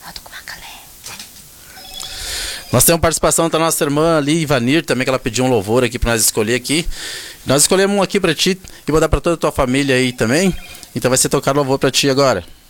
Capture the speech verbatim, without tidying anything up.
Nós temos participação da nossa irmã ali, Ivanir, também, que ela pediu um louvor aqui para nós escolher aqui. Nós escolhemos um aqui para ti e vou dar para toda a tua família aí também. Então vai ser tocado louvor para ti agora.